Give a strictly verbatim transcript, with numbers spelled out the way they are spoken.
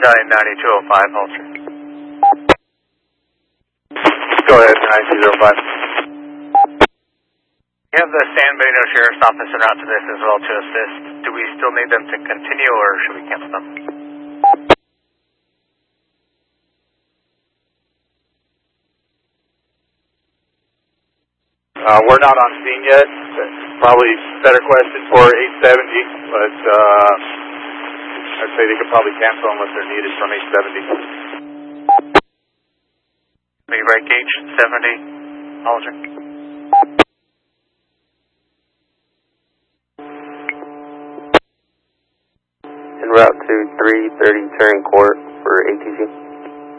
Charlie ninety-two oh five, Holster. Go ahead, ninety-two oh five. We have the San Benito Sheriff's Office en route to this as well to assist. Do we still need them to continue or should we cancel them? Uh, we're not on scene yet. Probably better question for eight seventy, but uh, I'd say they could probably cancel unless they're needed from eight seventy. Be right gauge, seventy, Holster. En route to three thirty turn court for A T C.